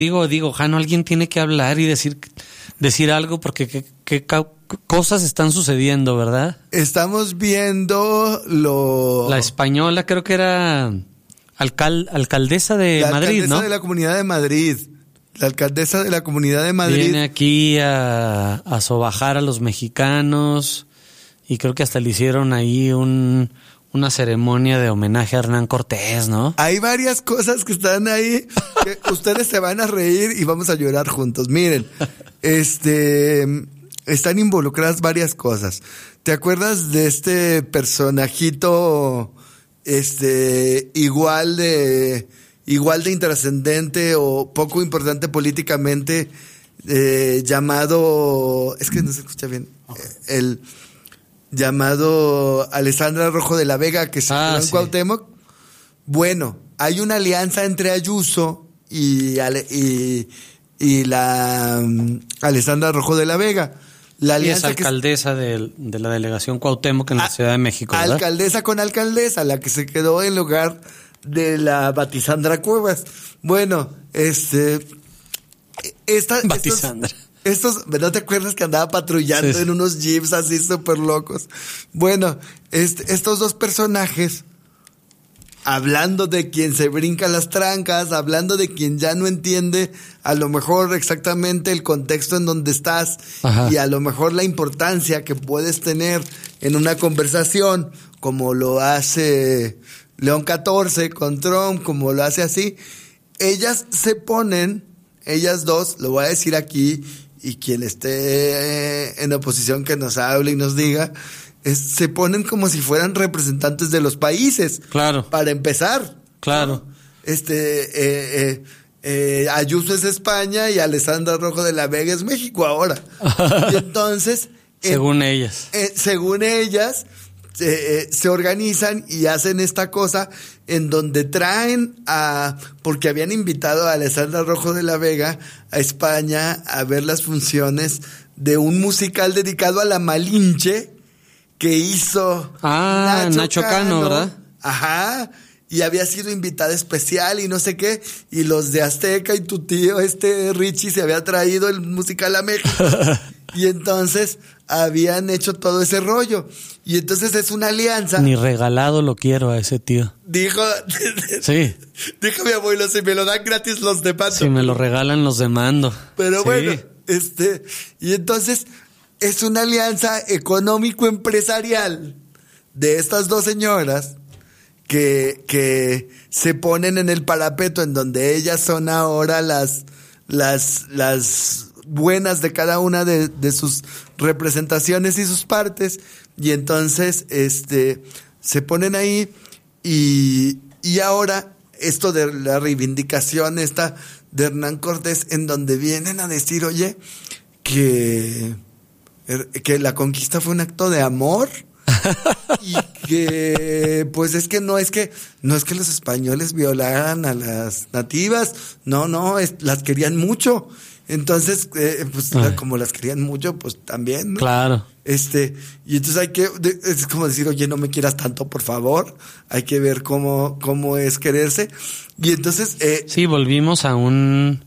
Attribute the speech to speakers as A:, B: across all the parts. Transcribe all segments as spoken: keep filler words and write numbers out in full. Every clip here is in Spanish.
A: Digo, digo, Jano, alguien tiene que hablar y decir, decir algo porque qué, qué ca- cosas están sucediendo, ¿verdad?
B: Estamos viendo lo...
A: La española creo que era alcal, alcaldesa de
B: la
A: Madrid,
B: alcaldesa
A: ¿no?
B: de la Comunidad de Madrid. La alcaldesa de la Comunidad de Madrid.
A: Viene aquí a, a sobajar a los mexicanos y creo que hasta le hicieron ahí un... una ceremonia de homenaje a Hernán Cortés, ¿no?
B: Hay varias cosas que están ahí que ustedes se van a reír y vamos a llorar juntos. Miren, este, están involucradas varias cosas. ¿Te acuerdas de este personajito, este, igual de, igual de intrascendente o poco importante políticamente, eh, llamado, es que no se escucha bien, okay. el llamado Alessandra Rojo de la Vega, que se
A: ah,
B: quedó en
A: sí.
B: Cuauhtémoc? Bueno, hay una alianza entre Ayuso y, y, y la um, Alessandra Rojo de la Vega. La alianza
A: y es alcaldesa que, de, de la delegación Cuauhtémoc en la
B: a,
A: Ciudad de México, ¿verdad?
B: Alcaldesa con alcaldesa, la que se quedó en lugar de la Batisandra Cuevas. Bueno, este... Esta,
A: Batisandra.
B: Estos, Estos, ¿no te acuerdas que andaba patrullando sí. en unos jeeps así súper locos? Bueno, este, estos dos personajes, hablando de quien se brinca las trancas, hablando de quien ya no entiende a lo mejor exactamente el contexto en donde estás, ajá, y a lo mejor la importancia que puedes tener en una conversación, como lo hace León catorce con Trump, como lo hace así, ellas se ponen, ellas dos, lo voy a decir aquí, y quien esté en oposición que nos hable y nos diga, es, se ponen como si fueran representantes de los países.
A: Claro.
B: Para empezar.
A: Claro.
B: ¿No? Este, eh, eh, eh, Ayuso es España y Alessandra Rojo de la Vega es México ahora. Y entonces...
A: según
B: eh,
A: ellas.
B: Eh, según ellas... Eh, se organizan y hacen esta cosa en donde traen a, porque habían invitado a Alessandra Rojo de la Vega a España a ver las funciones de un musical dedicado a la Malinche que hizo
A: ah,
B: Nacho,
A: Nacho Cano, Cano, ¿verdad?
B: Ajá, y había sido invitada especial y no sé qué, y los de Azteca y tu tío este Richie se había traído el musical a México. Y entonces habían hecho todo ese rollo. Y entonces es una alianza.
A: Ni regalado lo quiero a ese tío.
B: Dijo,
A: sí.
B: Dijo mi abuelo, si me lo dan gratis los demando.
A: Si me lo regalan los demando.
B: Pero
A: sí.
B: bueno, este, y entonces es una alianza económico-empresarial de estas dos señoras que, que se ponen en el parapeto en donde ellas son ahora las, las, las buenas de cada una de, de sus representaciones y sus partes, y entonces este se ponen ahí y, y ahora esto de la reivindicación esta de Hernán Cortés, en donde vienen a decir, oye, que, que la conquista fue un acto de amor y que pues es que no es que no es que los españoles violaran a las nativas, no, no, es, las querían mucho. Entonces, eh, pues Ay. como las querían mucho, pues también, ¿no?
A: Claro.
B: Este, y entonces hay que, es como decir, oye, no me quieras tanto, por favor. Hay que ver cómo, cómo es quererse. Y entonces, eh,
A: sí, volvimos a un,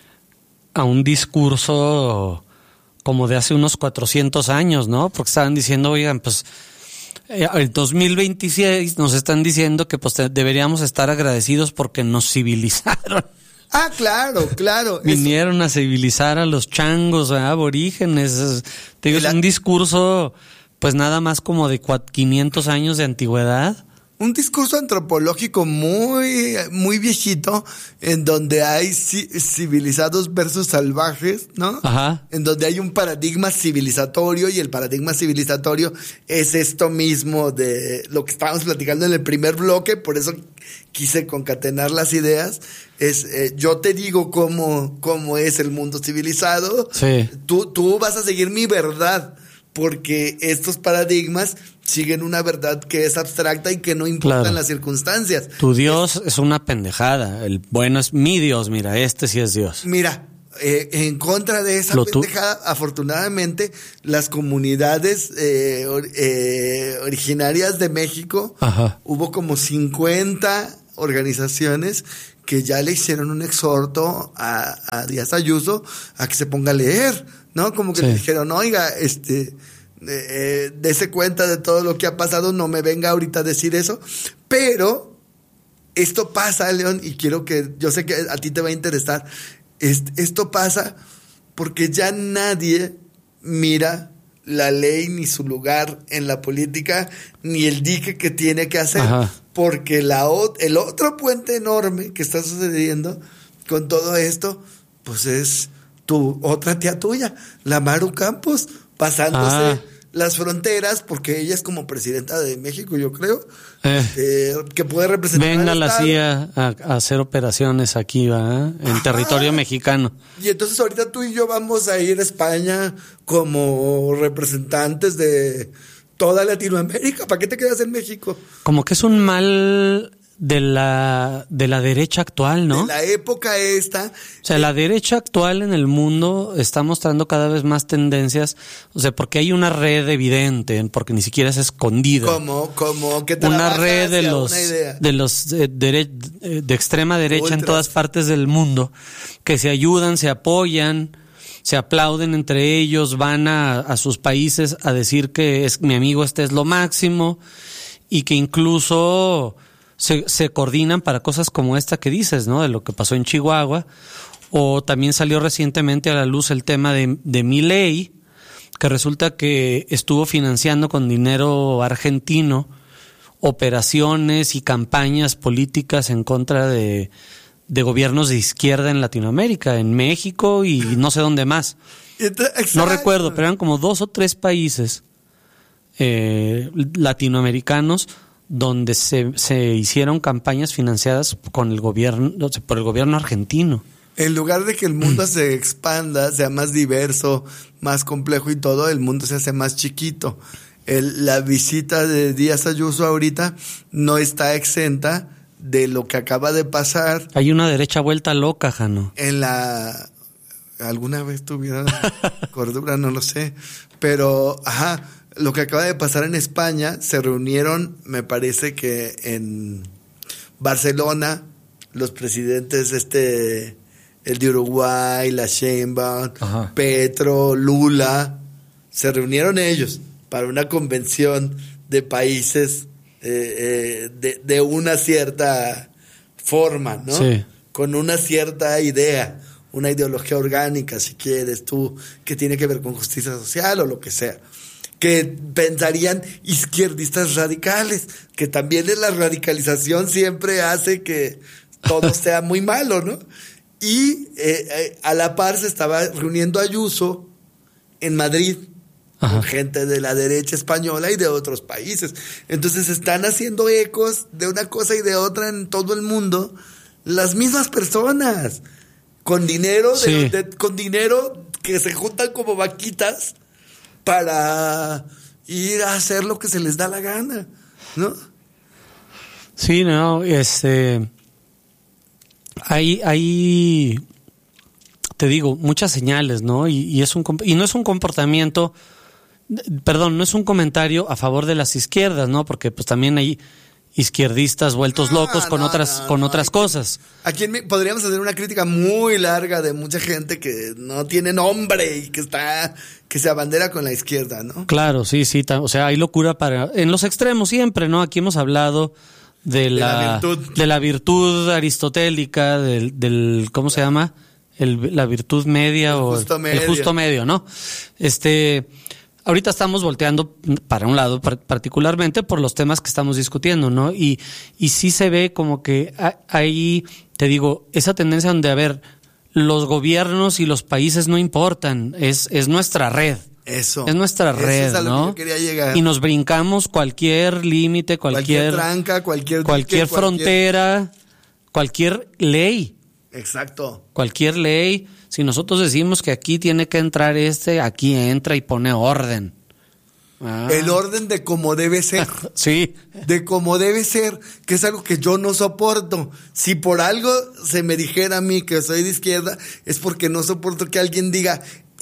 A: a un discurso como de hace unos cuatrocientos años, ¿no? Porque estaban diciendo, oigan, pues, eh, el dos mil veintiséis nos están diciendo que pues deberíamos estar agradecidos porque nos civilizaron.
B: Ah, claro, claro.
A: Vinieron Eso. a civilizar a los changos, ¿eh? Aborígenes. Te digo, es un discurso, pues nada más como de quinientos años de antigüedad.
B: Un discurso antropológico muy, muy viejito, en donde hay civilizados versus salvajes, ¿no?
A: Ajá.
B: En donde hay un paradigma civilizatorio, y el paradigma civilizatorio es esto mismo de lo que estábamos platicando en el primer bloque, por eso quise concatenar las ideas. Es, eh, yo te digo cómo, cómo es el mundo civilizado.
A: Sí.
B: Tú, tú vas a seguir mi verdad, porque estos paradigmas siguen una verdad que es abstracta y que no importan claro. las circunstancias.
A: Tu Dios es, es una pendejada. El bueno es mi Dios, mira, este sí es Dios.
B: Mira, eh, en contra de esa Lo pendejada, tú... afortunadamente, las comunidades eh, or, eh, originarias de México, Ajá. hubo como cincuenta organizaciones que ya le hicieron un exhorto a, a Díaz Ayuso a que se ponga a leer, ¿no? Como que
A: sí.
B: le dijeron, oiga, este, eh, dese cuenta de todo lo que ha pasado, no me venga ahorita a decir eso, pero esto pasa, León, y quiero que, yo sé que a ti te va a interesar, es, esto pasa porque ya nadie mira la ley ni su lugar en la política, ni el dique que tiene que hacer. Ajá. Porque la, el otro puente enorme que está sucediendo con todo esto, pues es tu otra tía tuya, la Maru Campos, pasándose ah. las fronteras, porque ella es como presidenta de México, yo creo, eh. Eh, que puede representar.
A: Venga la C I A a, a hacer operaciones aquí, ¿va? En Ajá. territorio mexicano.
B: Y entonces ahorita tú y yo vamos a ir a España como representantes de toda Latinoamérica. ¿Para qué te quedas en México?
A: Como que es un mal de la de la derecha actual, ¿no?
B: De la época esta.
A: O sea, la derecha actual en el mundo está mostrando cada vez más tendencias, o sea, porque hay una red evidente, porque ni siquiera es escondida.
B: Como, como que
A: una red de los de los de, de, de extrema derecha Ultras. En todas partes del mundo, que se ayudan, se apoyan, se aplauden entre ellos, van a, a sus países a decir que es mi amigo, este es lo máximo, y que incluso Se, se coordinan para cosas como esta que dices, ¿no? De lo que pasó en Chihuahua. O también salió recientemente a la luz el tema de, de Milei, que resulta que estuvo financiando con dinero argentino operaciones y campañas políticas en contra de, de gobiernos de izquierda en Latinoamérica, en México y no sé dónde más. No recuerdo, pero eran como dos o tres países eh, latinoamericanos donde se, se hicieron campañas financiadas con el gobierno, por el gobierno argentino.
B: En lugar de que el mundo se expanda, sea más diverso, más complejo y todo, el mundo se hace más chiquito. El, la visita de Díaz Ayuso ahorita no está exenta de lo que acaba de pasar.
A: Hay una derecha vuelta loca, Jano.
B: En la... ¿Alguna vez tuvieron cordura? No lo sé. Pero, ajá... Lo que acaba de pasar en España, se reunieron, me parece que en Barcelona, los presidentes, este, el de Uruguay, la Sheinbaum, Ajá. Petro, Lula, se reunieron ellos para una convención de países eh, eh, de, de una cierta forma, ¿no?
A: Sí.
B: Con una cierta idea, una ideología orgánica, si quieres tú, que tiene que ver con justicia social o lo que sea. Que pensarían izquierdistas radicales, que también la radicalización siempre hace que todo sea muy malo, ¿no? Y eh, eh, a la par se estaba reuniendo Ayuso en Madrid, Ajá. con gente de la derecha española y de otros países. Entonces están haciendo ecos de una cosa y de otra en todo el mundo, las mismas personas, con dinero,
A: sí.
B: de, de, con dinero que se juntan como vaquitas para ir a hacer lo que se les da la gana, ¿no?
A: Sí, no, este, hay, hay, te digo, muchas señales, ¿no? Y, y es un y no es un comportamiento, perdón, no es un comentario a favor de las izquierdas, ¿no? Porque pues también hay izquierdistas vueltos no, locos con no, otras no, con no. otras
B: aquí,
A: cosas.
B: Aquí en, podríamos hacer una crítica muy larga de mucha gente que no tiene nombre y que está que se abandera con la izquierda, ¿no?
A: Claro, sí, sí, o sea, hay locura para en los extremos siempre, ¿no? Aquí hemos hablado de, de la, la virtud. de la virtud aristotélica, del, del ¿cómo se llama? El, la virtud media
B: el
A: o
B: justo
A: el,
B: medio.
A: el justo medio, ¿no? Este Ahorita estamos volteando para un lado particularmente por los temas que estamos discutiendo, ¿no? Y, y sí se ve como que hay, te digo, esa tendencia donde, a ver, los gobiernos y los países no importan, es, es nuestra red.
B: Eso.
A: Es nuestra
B: Eso
A: red,
B: es a lo
A: ¿no?
B: que yo quería llegar.
A: Y nos brincamos cualquier límite, cualquier,
B: cualquier tranca, cualquier,
A: cualquier
B: dique,
A: frontera, cualquier... cualquier ley.
B: Exacto.
A: Cualquier ley. Si nosotros decimos que aquí tiene que entrar este, aquí entra y pone orden. Ah.
B: El orden de cómo debe ser.
A: Sí.
B: De cómo debe ser, que es algo que yo no soporto. Si por algo se me dijera a mí que soy de izquierda, es porque no soporto que alguien diga,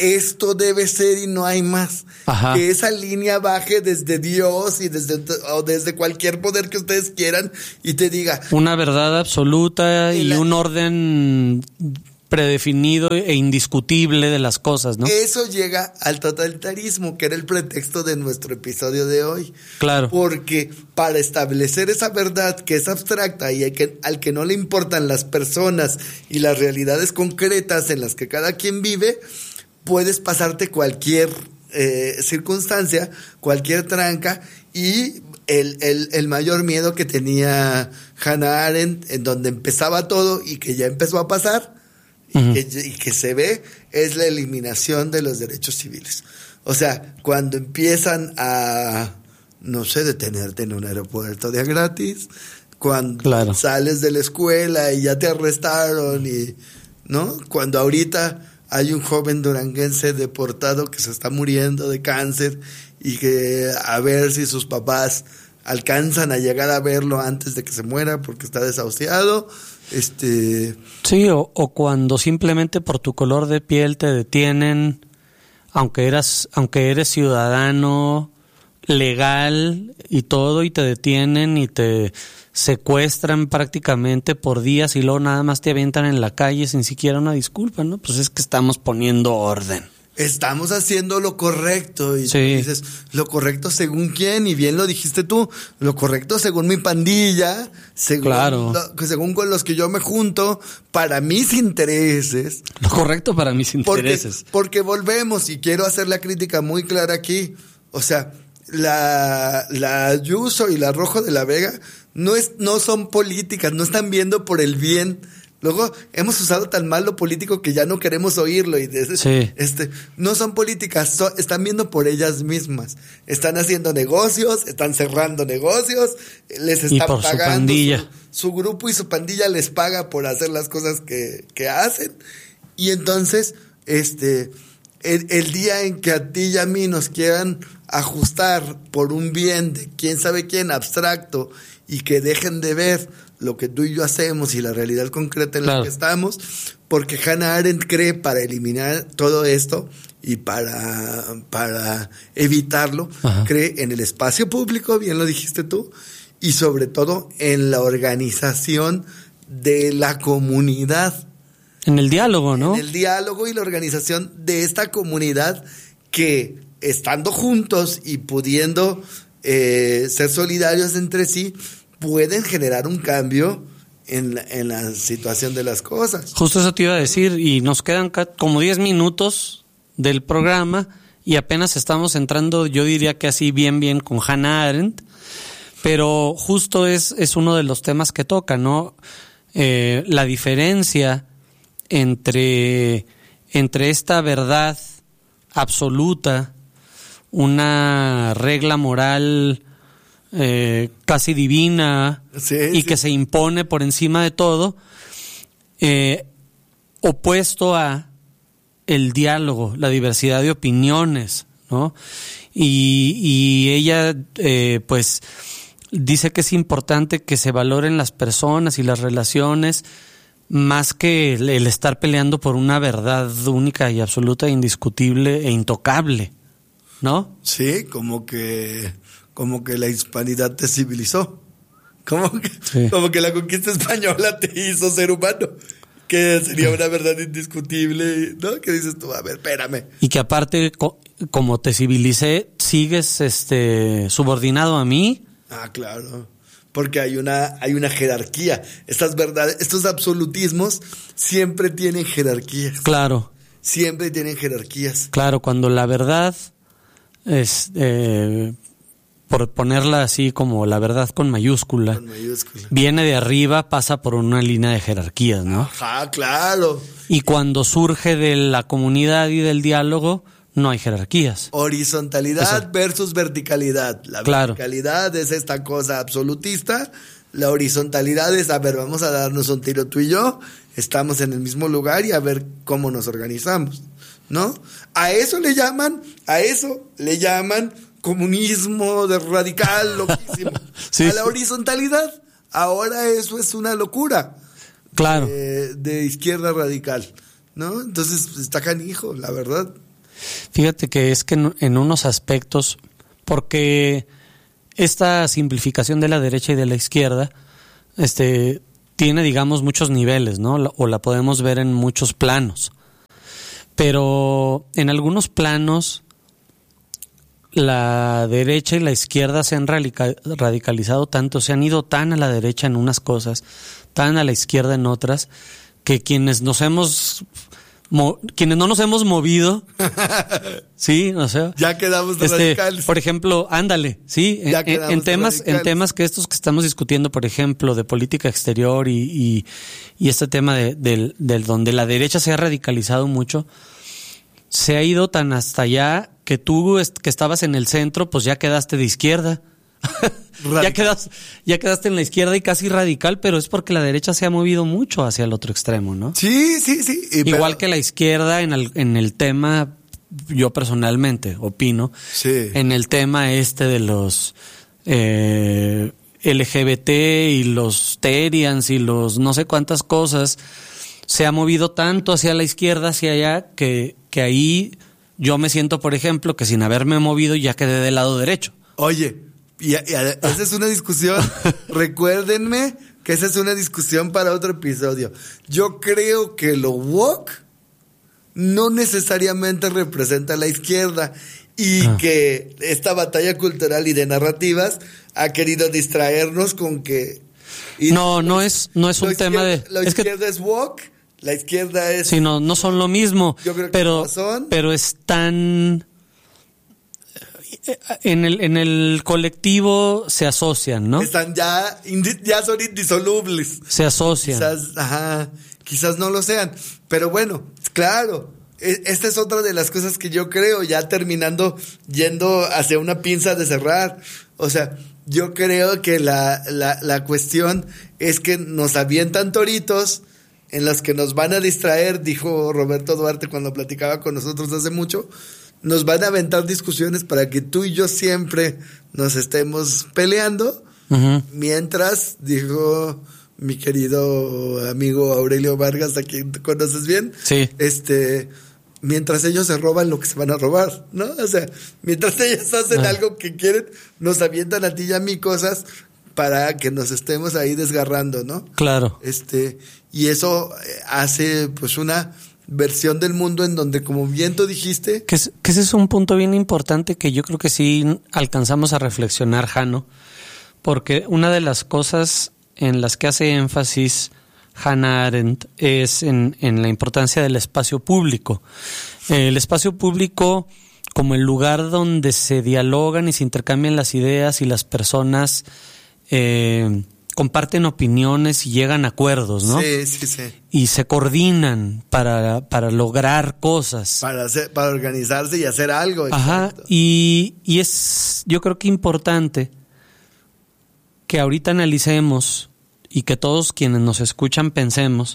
B: esto debe ser y no hay más.
A: Ajá.
B: Que esa línea baje desde Dios y desde, o desde cualquier poder que ustedes quieran y te diga
A: una verdad absoluta y
B: la,
A: un orden predefinido e indiscutible de las cosas, ¿no?
B: Eso llega al totalitarismo, que era el pretexto de nuestro episodio de hoy.
A: Claro.
B: Porque para establecer esa verdad que es abstracta y al que, al que no le importan las personas y las realidades concretas en las que cada quien vive, puedes pasarte cualquier eh, circunstancia, cualquier tranca, y el, el, el mayor miedo que tenía Hannah Arendt, en donde empezaba todo y que ya empezó a pasar, uh-huh. y, que, y que se ve, es la eliminación de los derechos civiles. O sea, cuando empiezan a, no sé, detenerte en un aeropuerto de a gratis, cuando claro. sales de la escuela y ya te arrestaron, y ¿no? Cuando ahorita hay un joven duranguense deportado que se está muriendo de cáncer y que a ver si sus papás alcanzan a llegar a verlo antes de que se muera porque está desahuciado. Este...
A: Sí, o, o cuando simplemente por tu color de piel te detienen, aunque eras, aunque eres ciudadano legal y todo, y te detienen y te secuestran prácticamente por días y luego nada más te avientan en la calle sin siquiera una disculpa, ¿no? Pues es que estamos poniendo orden.
B: Estamos haciendo lo correcto y
A: sí.
B: dices, ¿lo correcto según quién? Y bien lo dijiste tú, lo correcto según mi pandilla, según,
A: claro.
B: lo, según con los que yo me junto, para mis intereses.
A: Lo correcto para mis intereses.
B: Porque, porque volvemos, y quiero hacer la crítica muy clara aquí, o sea, la, la Ayuso y la Rojo de la Vega no, es, no son políticas, no están viendo por el bien. Luego hemos usado tan mal lo político que ya no queremos oírlo. Y de,
A: sí.
B: este, no son políticas, so, están viendo por ellas mismas. Están haciendo negocios, están cerrando negocios, les están
A: por
B: pagando.
A: Su, pandilla.
B: Su, su grupo y su pandilla les paga por hacer las cosas que, que hacen. Y entonces, este, el, el día en que a ti y a mí nos quieran ajustar por un bien de quién sabe quién abstracto y que dejen de ver lo que tú y yo hacemos y la realidad concreta en claro. la que estamos, porque Hannah Arendt cree para eliminar todo esto y para, para evitarlo, Ajá. cree en el espacio público, bien lo dijiste tú, y sobre todo en la organización de la comunidad.
A: En el diálogo, ¿no?
B: En el diálogo y la organización de esta comunidad que, estando juntos y pudiendo eh, ser solidarios entre sí, pueden generar un cambio en la, en la situación de las cosas.
A: Justo eso te iba a decir, y nos quedan como diez minutos del programa y apenas estamos entrando, yo diría que así bien bien con Hannah Arendt, pero justo es, es uno de los temas que toca, ¿no? Eh, la diferencia entre, entre esta verdad absoluta, una regla moral Eh, casi divina
B: sí,
A: y
B: sí.
A: que se impone por encima de todo, eh, opuesto a el diálogo, la diversidad de opiniones, ¿no? Y, y ella eh, pues dice que es importante que se valoren las personas y las relaciones más que el, el estar peleando por una verdad única y absoluta, indiscutible e intocable, ¿no?
B: Sí, como que como que la hispanidad te civilizó, como que, sí. como que la conquista española te hizo ser humano, que sería una verdad indiscutible, ¿no? Que dices tú, a ver, espérame.
A: Y que aparte, co- como te civilicé, sigues este subordinado a mí.
B: Ah, claro, porque hay una, hay una jerarquía. Estas verdades, estos absolutismos siempre tienen jerarquías.
A: Claro.
B: Siempre tienen jerarquías.
A: Claro, cuando la verdad es... Eh, por ponerla así como la verdad con mayúscula,
B: con mayúscula,
A: viene de arriba, pasa por una línea de jerarquías, ¿no?
B: Ajá, claro.
A: Y cuando surge de la comunidad y del diálogo, no hay jerarquías.
B: Horizontalidad Eso. versus verticalidad. La
A: claro.
B: verticalidad es esta cosa absolutista, la horizontalidad es, a ver, vamos a darnos un tiro tú y yo, estamos en el mismo lugar y a ver cómo nos organizamos, ¿no? A eso le llaman, a eso le llaman... comunismo de radical, loquísimo. sí, a la horizontalidad. Ahora eso es una locura.
A: Claro.
B: De, de izquierda radical, ¿no? Entonces está canijo, la verdad.
A: Fíjate que es que en, en unos aspectos, porque esta simplificación de la derecha y de la izquierda, este, tiene, digamos, muchos niveles, ¿no? O la podemos ver en muchos planos. Pero en algunos planos, la derecha y la izquierda se han radica- radicalizado tanto, se han ido tan a la derecha en unas cosas, tan a la izquierda en otras, que quienes nos hemos... Mo- quienes no nos hemos movido, sí, o sea,
B: ya quedamos
A: este,
B: radicales.
A: por ejemplo, ándale, sí, en, en temas, radicales. en temas que estos que estamos discutiendo, por ejemplo, de política exterior y, y, y este tema de, de, de donde la derecha se ha radicalizado mucho, se ha ido tan hasta allá que tú que estabas en el centro, pues ya quedaste de izquierda. ya, quedas, ya quedaste en la izquierda y casi radical, pero es porque la derecha se ha movido mucho hacia el otro extremo, ¿no?
B: Sí, sí, sí. Y
A: Igual
B: pero...
A: que la izquierda en el, en el tema, yo personalmente opino,
B: sí.
A: en el tema este de los eh, L G B T y los Terians y los no sé cuántas cosas, se ha movido tanto hacia la izquierda, hacia allá, que, que ahí yo me siento, por ejemplo, que sin haberme movido ya quedé del lado derecho.
B: Oye... Y, y esa es una discusión, recuérdenme que esa es una discusión para otro episodio. Yo creo que lo woke no necesariamente representa a la izquierda y ah. que esta batalla cultural y de narrativas ha querido distraernos con que...
A: No, no es, no es un tema de...
B: La
A: es
B: izquierda
A: que,
B: es woke, la izquierda es...
A: Sí, no, no son lo mismo,
B: yo creo que
A: pero,
B: no son.
A: pero están... En el, en el colectivo se asocian, ¿no?
B: Están ya, ya son indisolubles.
A: Se asocian.
B: Quizás, ajá, quizás no lo sean. Pero bueno, claro, esta es otra de las cosas que yo creo, ya terminando yendo hacia una pinza de cerrar. O sea, yo creo que la, la, la cuestión es que nos avientan toritos en los que nos van a distraer, dijo Roberto Duarte cuando platicaba con nosotros hace mucho. Nos van a aventar discusiones para que tú y yo siempre nos estemos peleando, uh-huh. mientras, dijo mi querido amigo Aurelio Vargas, a quien conoces bien,
A: sí.
B: este, mientras ellos se roban lo que se van a robar, ¿no? O sea, mientras ellos hacen uh-huh. algo que quieren, nos avientan a ti y a mí cosas para que nos estemos ahí desgarrando, ¿no?
A: Claro.
B: Este, y eso hace, pues, una... versión del mundo en donde, como bien tú dijiste...
A: Que, es, que ese es un punto bien importante que yo creo que sí alcanzamos a reflexionar, Jano, porque una de las cosas en las que hace énfasis Hannah Arendt es en, en la importancia del espacio público. Eh, el espacio público como el lugar donde se dialogan y se intercambian las ideas y las personas... Eh, comparten opiniones y llegan a acuerdos, ¿no?
B: Sí, sí, sí.
A: Y se coordinan para, para lograr cosas.
B: Para hacer, para organizarse y hacer algo.
A: Ajá, exacto. y, y es yo creo que importante que ahorita analicemos y que todos quienes nos escuchan pensemos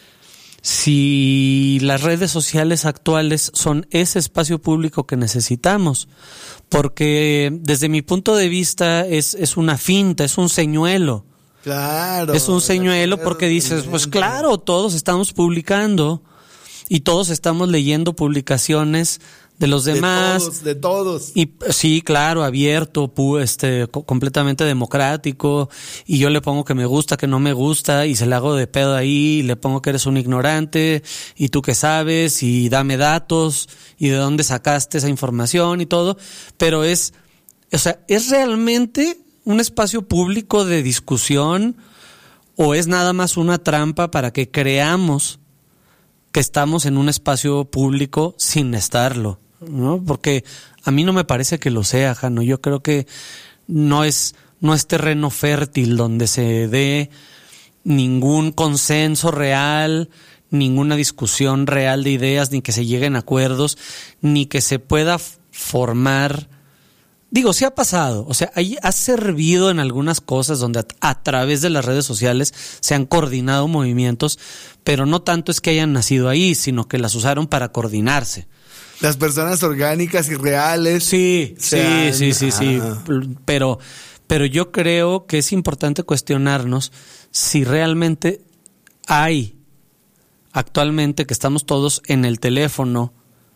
A: si las redes sociales actuales son ese espacio público que necesitamos. Porque desde mi punto de vista es, es una finta, es un señuelo.
B: Claro.
A: Es un señuelo porque dices, pues claro, todos estamos publicando y todos estamos leyendo publicaciones de los demás.
B: De todos, de todos.
A: Y sí, claro, abierto, pu, este, co- completamente democrático. Y yo le pongo que me gusta, que no me gusta, y se le hago de pedo ahí, y le pongo que eres un ignorante, y tú qué sabes, y dame datos, y de dónde sacaste esa información y todo. Pero es, o sea, es realmente un espacio público de discusión, o es nada más una trampa para que creamos que estamos en un espacio público sin estarlo, ¿no? Porque a mí no me parece que lo sea, Jano. Yo creo que no es, no es terreno fértil donde se dé ningún consenso real, ninguna discusión real de ideas, ni que se lleguen a acuerdos, ni que se pueda formar. Digo, sí ha pasado, o sea, ahí ha servido en algunas cosas donde a, a través de las redes sociales se han coordinado movimientos, pero no tanto es que hayan nacido ahí, sino que las usaron para coordinarse.
B: Las personas orgánicas y reales.
A: Sí, sí, han... sí, sí, sí, ah. pero, pero yo creo que es importante cuestionarnos si realmente hay actualmente que estamos todos en el teléfono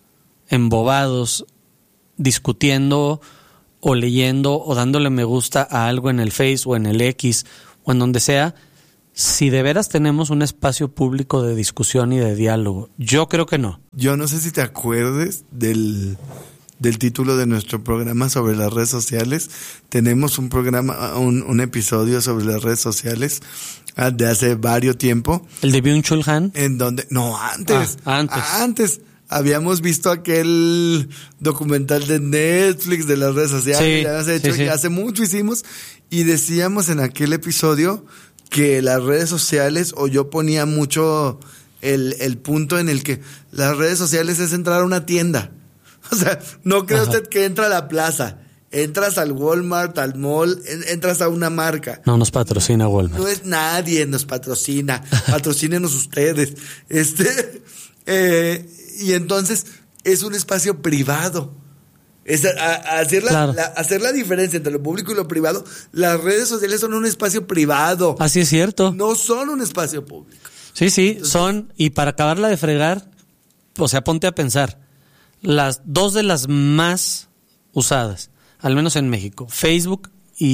A: embobados, discutiendo o leyendo o dándole me gusta a algo en el Face o en el X o en donde sea, si de veras tenemos un espacio público de discusión y de diálogo. Yo creo que no.
B: Yo no sé si te acuerdes del, del título de nuestro programa sobre las redes sociales. Tenemos un programa, un, un episodio sobre las redes sociales de hace varios tiempo.
A: ¿El de Byung-Chul Han?
B: En donde, no, antes.
A: Ah, antes.
B: Antes. Habíamos visto aquel documental de Netflix de las redes sociales.
A: Sí,
B: hace, hecho,
A: sí, sí.
B: hace mucho hicimos. Y decíamos en aquel episodio que las redes sociales, o yo ponía mucho el, el punto en el que las redes sociales es entrar a una tienda. O sea, no cree usted que entra a la plaza. Entras al Walmart, al mall, entras a una marca.
A: No nos patrocina Walmart.
B: No es nadie, nos patrocina. Patrocínenos ustedes. Este, eh, y entonces es un espacio privado. Es a, a hacer, la,
A: claro.
B: la, hacer la diferencia entre lo público y lo privado. Las redes sociales son un espacio privado.
A: Así es cierto.
B: No son un espacio público.
A: Sí, sí, entonces, son, y para acabarla de fregar, o sea, ponte a pensar, las dos de las más usadas, al menos en México, Facebook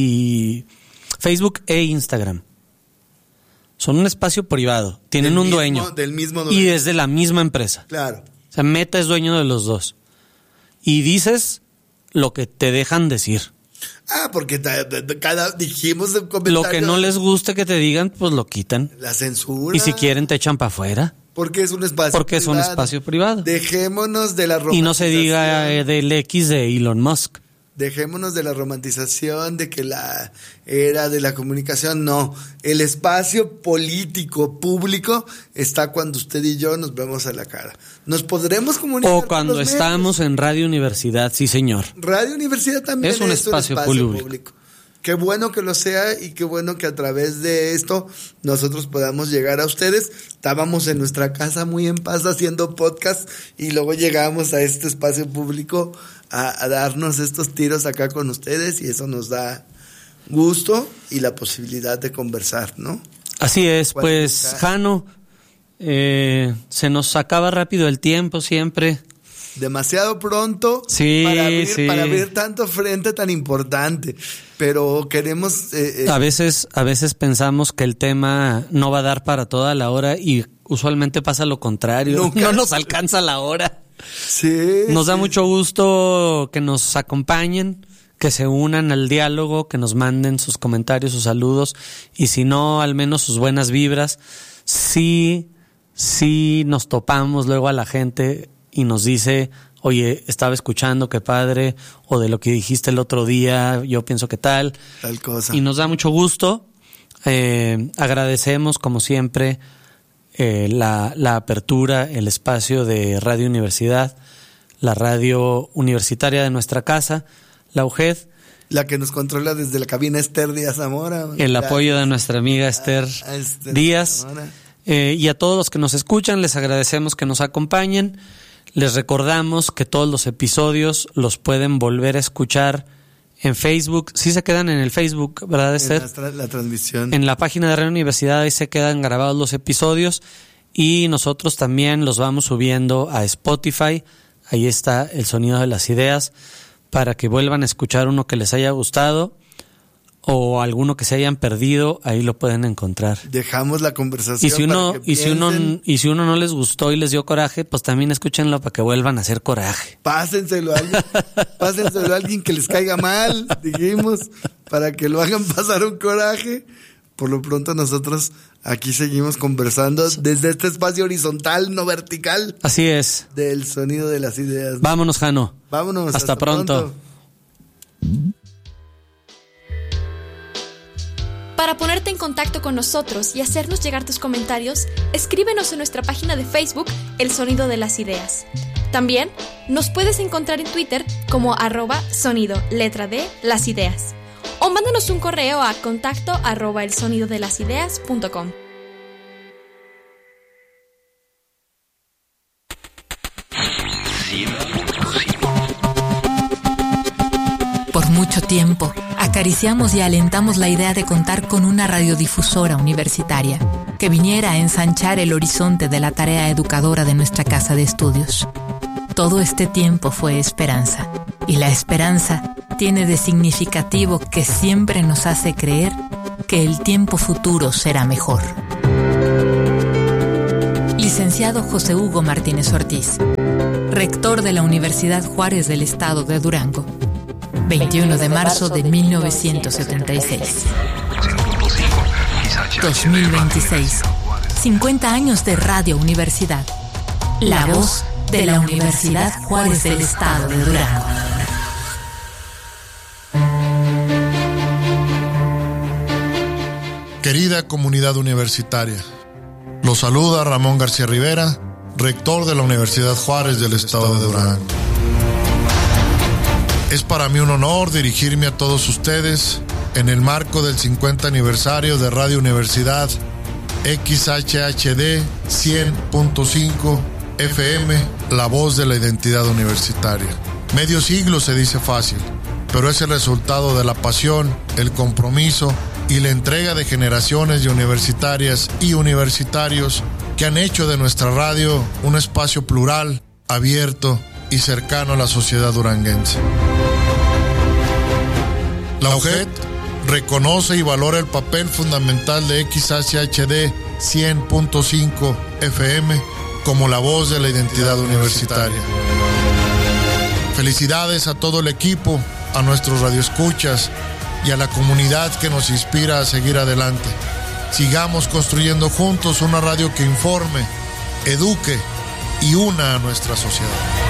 A: y Facebook e Instagram, son un espacio privado, tienen un
B: mismo,
A: dueño,
B: del mismo dueño
A: y es de la misma empresa.
B: Claro.
A: O sea, Meta es dueño de los dos. Y dices lo que te dejan decir.
B: Ah, porque ta, ta, ta, cada dijimos en comentarios.
A: Lo que no les guste que te digan, pues lo quitan.
B: La censura.
A: Y si quieren te echan para afuera.
B: Porque es un espacio
A: Porque
B: privado.
A: es un espacio privado.
B: Dejémonos de la romantización.
A: Y no se diga eh, del X de Elon Musk.
B: Dejémonos de la romantización de que la era de la comunicación, no. El espacio político público está cuando usted y yo nos vemos a la cara. Nos podremos comunicar.
A: O cuando
B: con los
A: estamos
B: medios.
A: en Radio Universidad, sí señor.
B: Radio Universidad también
A: es un,
B: es
A: espacio,
B: un espacio
A: público.
B: público. Qué bueno que lo sea y qué bueno que a través de esto nosotros podamos llegar a ustedes. Estábamos en nuestra casa muy en paz haciendo podcast y luego llegamos a este espacio público a, a darnos estos tiros acá con ustedes y eso nos da gusto y la posibilidad de conversar, ¿no?
A: Así es, pues Jano, eh, se nos acaba rápido el tiempo siempre.
B: Demasiado pronto
A: sí,
B: para, abrir,
A: sí.
B: para abrir tanto frente tan importante, pero queremos... Eh, eh.
A: A veces, a veces pensamos que el tema no va a dar para toda la hora y usualmente pasa lo contrario.
B: Nunca.
A: No nos alcanza la hora.
B: Sí,
A: nos da
B: sí.
A: mucho gusto que nos acompañen, que se unan al diálogo, que nos manden sus comentarios, sus saludos y si no, al menos sus buenas vibras. Sí, sí nos topamos luego a la gente y nos dice, oye, estaba escuchando, qué padre, o de lo que dijiste el otro día, yo pienso que tal.
B: Tal cosa.
A: Y nos da mucho gusto. Eh, agradecemos, como siempre, eh, la, la apertura, el espacio de Radio Universidad, la radio universitaria de nuestra casa, la U G E D.
B: La que nos controla desde la cabina, Esther Díaz Zamora.
A: El
B: Gracias.
A: apoyo de nuestra amiga Esther,
B: a, a Esther
A: Díaz. Eh, y a todos los que nos escuchan, les agradecemos que nos acompañen. Les recordamos que todos los episodios los pueden volver a escuchar en Facebook. Sí se quedan en el Facebook, ¿verdad, Esther?
B: En la, la transmisión.
A: En la página de Radio Universidad ahí se quedan grabados los episodios y nosotros también los vamos subiendo a Spotify. Ahí está el sonido de las ideas para que vuelvan a escuchar uno que les haya gustado o alguno que se hayan perdido, ahí lo pueden encontrar.
B: Dejamos la conversación.
A: Y si uno,
B: para que
A: y si uno,
B: piensen.
A: y si uno no les gustó y les dio coraje, pues también escúchenlo para que vuelvan a hacer coraje.
B: Pásenselo a alguien, pásenselo a alguien que les caiga mal, dijimos, para que lo hagan pasar un coraje. Por lo pronto nosotros aquí seguimos conversando desde este espacio horizontal, no vertical.
A: Así es.
B: Del sonido de las ideas.
A: Vámonos, Jano.
B: Vámonos.
A: Hasta, hasta pronto. pronto.
C: Para ponerte en contacto con nosotros y hacernos llegar tus comentarios, escríbenos en nuestra página de Facebook, El Sonido de las Ideas. También nos puedes encontrar en Twitter como arroba sonido, letra D, las ideas. O mándanos un correo a contacto arroba el sonido de las ideas punto com.
D: Por mucho tiempo, acariciamos y alentamos la idea de contar con una radiodifusora universitaria que viniera a ensanchar el horizonte de la tarea educadora de nuestra casa de estudios. Todo este tiempo fue esperanza, y la esperanza tiene de significativo que siempre nos hace creer que el tiempo futuro será mejor. Licenciado José Hugo Martínez Ortiz, rector de la Universidad Juárez del Estado de Durango, veintiuno de marzo de mil novecientos setenta y seis. dos mil veintiséis, cincuenta años de Radio Universidad, la voz de la Universidad Juárez del Estado de Durango.
E: Querida comunidad universitaria, los saluda Ramón García Rivera, rector de la Universidad Juárez del Estado de Durango. Es para mí un honor dirigirme a todos ustedes en el marco del cincuenta aniversario de Radio Universidad X H H D cien punto cinco F M, la voz de la identidad universitaria. Medio siglo se dice fácil, pero es el resultado de la pasión, el compromiso y la entrega de generaciones de universitarias y universitarios que han hecho de nuestra radio un espacio plural, abierto y cercano a la sociedad duranguense. La U G E D reconoce y valora el papel fundamental de X H H D cien punto cinco F M como la voz de la identidad universitaria. Felicidades a todo el equipo, a nuestros radioescuchas y a la comunidad que nos inspira a seguir adelante. Sigamos construyendo juntos una radio que informe, eduque y una a nuestra sociedad.